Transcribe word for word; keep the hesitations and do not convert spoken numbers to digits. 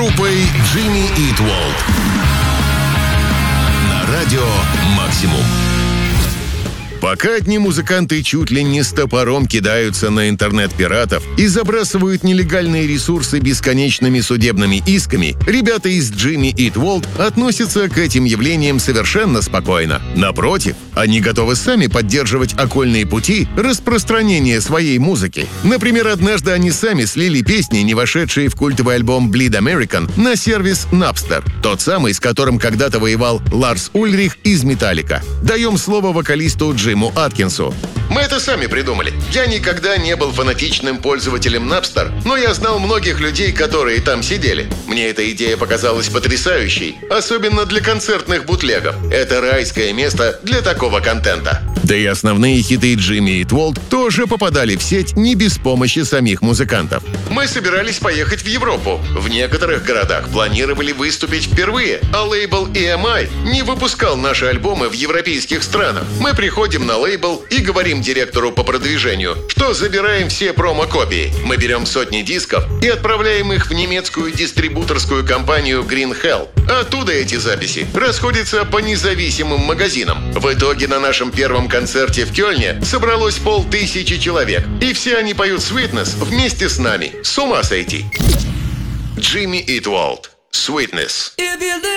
группой Jimmy Eat World на радио «Максимум». Пока одни музыканты чуть ли не с топором кидаются на интернет-пиратов и забрасывают нелегальные ресурсы бесконечными судебными исками, ребята из Jimmy Eat World относятся к этим явлениям совершенно спокойно. Напротив, они готовы сами поддерживать окольные пути распространения своей музыки. Например, однажды они сами слили песни, не вошедшие в культовый альбом Bleed American, на сервис Napster, тот самый, с которым когда-то воевал Ларс Ульрих из Металлика. Даем слово вокалисту Джиму Аткинсу. Мы это сами придумали. Я никогда не был фанатичным пользователем Napster, но я знал многих людей, которые там сидели. Мне эта идея показалась потрясающей, особенно для концертных бутлегов. Это райское место для такого контента. Да и основные хиты Jimmy Eat World тоже попадали в сеть не без помощи самих музыкантов. Мы собирались поехать в Европу. В некоторых городах планировали выступить впервые, а лейбл и эм ай не выпускал наши альбомы в европейских странах. Мы приходим на лейбл и говорим директору по продвижению, что забираем все промо-копии. Мы берем сотни дисков и отправляем их в немецкую дистрибуторскую компанию Green Hell. Оттуда эти записи расходятся по независимым магазинам. В итоге на нашем первом концерте в Кёльне собралось полтысячи человек. И все они поют Sweetness вместе с нами. С ума сойти. Jimmy Eat World. Sweetness.